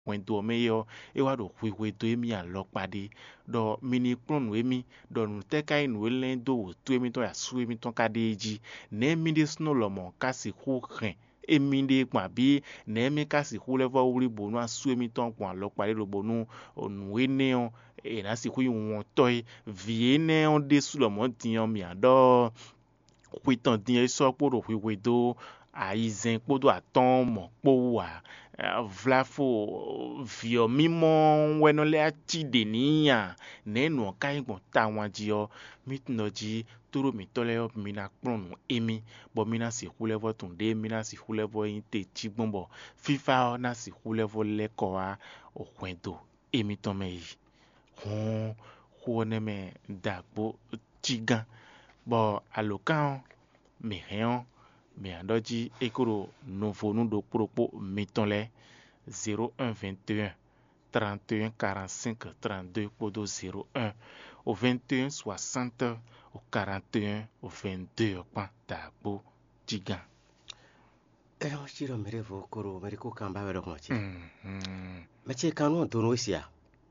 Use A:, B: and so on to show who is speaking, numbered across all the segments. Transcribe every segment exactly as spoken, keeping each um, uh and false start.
A: when do me yo e wa do we we do mi an lo pade do mini kron we mi do nu te kai nu le do tu mi to ya su mi to ka de ji ne mi de sno lo mo ka si hu kren e mi de pa bi ne mi ka si hu le vo uri bo nu asu mi to pon lo pade ro bo nu onu we ne o e na si hu won to vie ne on de su lo mo tin o mi ado wi tan din e so po ro we we do aizen kpodo aton mo po wa vlafo vio mimo weno le ati de niya nenu ka igbon ta wan ji o mitno ji toro mi tole o mi na kron emi bo mi na si hulevo tunde mi na si hulevo inte ti gbonbo fifa na si hulevo le ko a o kwento emi to me yi hon ho ne me dagbo tigan bo alokan mi hen mais andoji ekoro nouveau nous do propos mettons-les zéro un vingt et un trente et un quarante-cinq trente-deux podo zéro un au vingt et un soixante au quarante et un au vingt-deux pa tabo tigan
B: eh on chiro mere vo koro mere ko kamba wero mochi
A: mhm
B: meche kanu to no sia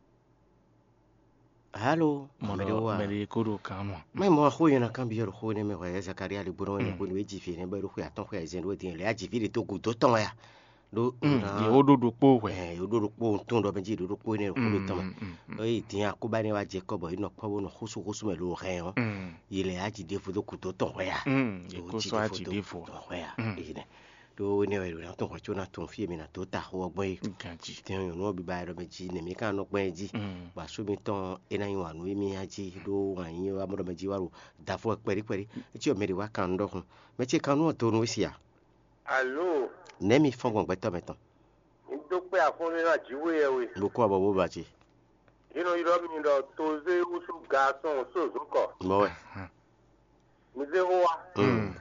B: Halo,
A: mono mere koro kanu
B: mai mo ho yana kan biyar ho ne me wa ya Zakaria li buro ne ko ne jifi ne ba ru ya ton ho ya zen wo tin le ya jifi de to ku to ton ya do
A: na e ododo po we
B: eh ododo po ton do benji do po ne ko le ton o yi tin ya ko ba ne wa je ko bo ino po wo no husu husu me lo re o ile ya ji de fu do ku to ton ya
A: mm e ko so aji de fu
B: ya ine do ne we lo ton ko chona ton fi mi na to ta ho ogbon yi
A: ganji
B: tin yo no bi ba ro meji ne mi kan no pon ji wa so mi ton ina yin wa no mi aji do wa yin wa mo do meji wa ro da fo peri peri ti o meri wa kan do hun me ti kan no to no sia
C: allo
B: ne mi fon gon gbeto meton
C: ndo pe afun ni na jiwe ewe
B: lo ko abo bo ba ti
C: ino iro mi do to ze usu ga son so zuko
B: mo we
C: mi ze ho wa
B: mm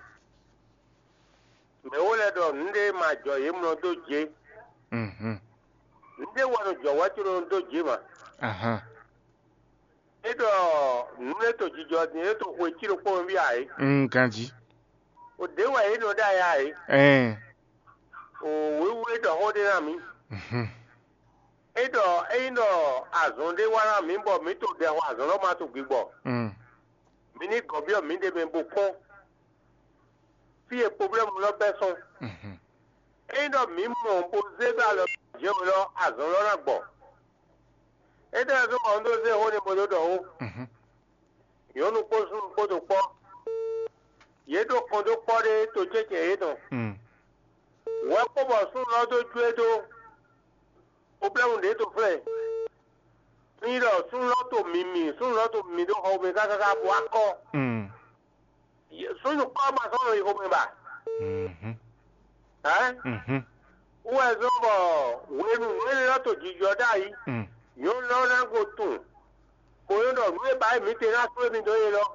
C: me wole do nde ma jo ye mo do je
A: mhm
C: nde wono jo wa ti ro do je ma
A: aha
C: edo nle to jijo ni eto ko ti ro ko bi ai
A: mm ganji
C: o de wa e no da ai
A: eh
C: o we we do ho de na mi
A: mhm
C: edo e no azon de wa na mi bo mi to de wa azon lo ma to gbigbo
A: mm
C: mi ni gobio mi de me bo kon fi e problem lo person
A: mhm
C: edo mi mo bo ze ba lo je lo azon lo na gbo edo zo mo ndo ze ho ni mo do do
A: mhm
C: yo nu ko sun ko do po ye do ko do po de to je je edo
A: mm
C: wa ko bo sun lo do ju edo problem de to fle ni do sun lo to mi mi sun lo to mi do ho me ka ka ka bo ako
A: mm
C: sun ko ma so lo ho me ba
A: mhm
C: eh
A: mhm
C: wo zo bo we nu we lo to ji jo dai
A: mm
C: yo lo na go tun ko yo do we ba mi te na so mi do ye lo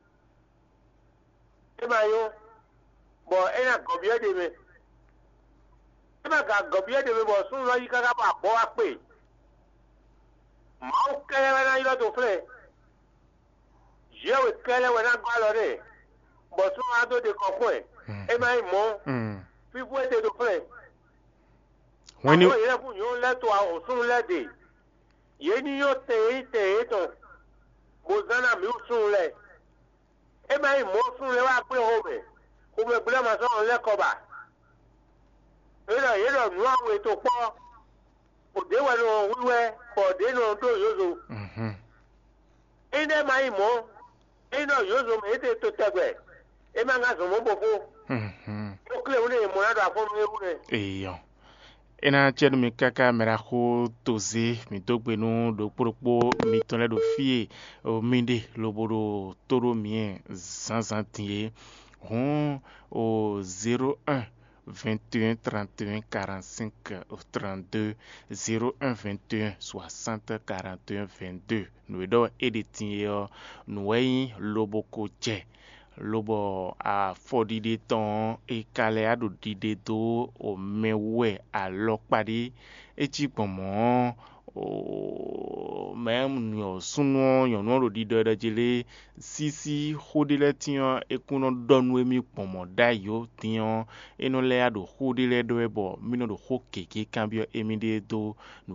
C: e ba yo bo e na go bi e de me e ba ga go bi e de me bo sun lo yi ka ka ba bo wa pe ma o ke na yo do fle je we ke le we na gba lo re bo sun a do de ko ko e e ma mo
A: mm
C: fi fu e de do fle
A: when you
C: àwọn yẹn fún yóò lẹ́tọ̀ àwọn sún lẹ́dẹ̀ yéé ní yóò tẹ̀ é tẹ̀ é tán bozana mi ó sún lẹ̀ ẹ máa ń mọ́ sún lẹ̀ wá pé home home gbọ́dọ̀ máa sọ̀rọ̀ lẹ́kọ̀ọ́bà yéèdọ̀ yéèdọ̀ nú àwọn ètò pọ̀ òde wẹ̀ lọ wíwẹ́ pọ̀dé lọ tó yóò
A: mhm
C: ẹ ní ẹ máa ń mọ́ ẹ náà yóò zo mi ètò ètò tẹ̀gbẹ̀ ẹ máa ń ga sọ̀mọ́ bò fún
A: mhm
C: ó kílẹ̀ wọn lè mọ̀ ẹ́ dọ̀ àfọ́nù ewu rẹ̀.
A: eyo ena chedu mi kaka mera ho toze mi dogbe no do propo mi tonle do fie o minde loboro toro mien zanzan tie hon au zéro un vingt et un trente et un quarante-cinq trente-deux zéro un vingt et un soixante quarante et un vingt-deux nous do editie nous wey loboko che lobo a fodide ton e kale ado dide do o mewe a lokpadi e ti pomo o même yo suno yo no ro di do da jele sisi hodile tian ekuno donwe mi pomo dayo tian eno le ado hodile do ebo mino do hokeke cambio emide do